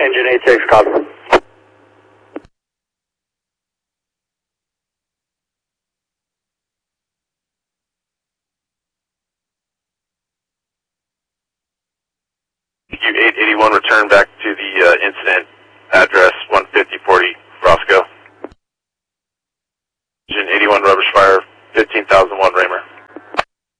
Engine 86, copy. U-881, return back to the incident address